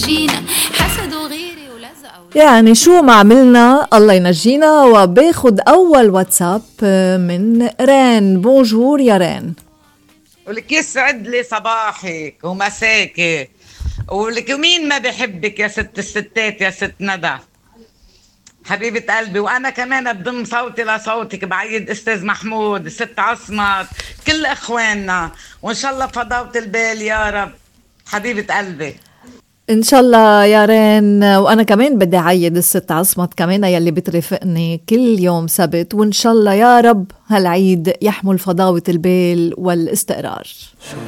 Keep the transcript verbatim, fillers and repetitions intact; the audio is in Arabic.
ينجينا، حسد وغيري ولزقة. يعني شو ما عملنا الله ينجينا. وباخد أول واتساب من رين. بونجور يا رين. ولك يسعد لي صباحك ومساكي، ولك مين ما بحبك يا ست الستات يا ست ندى حبيبة قلبي. وأنا كمان بضم صوتي لصوتك بعيد أستاذ محمود، ست عصمت، كل إخواننا، وإن شاء الله فضاوة البال يا رب حبيبة قلبي. إن شاء الله يا رين. وأنا كمان بدي عيد الست عصمت كمان يلي بترافقني كل يوم سبت، وإن شاء الله يا رب هالعيد يحمل فضاوة البال والاستقرار.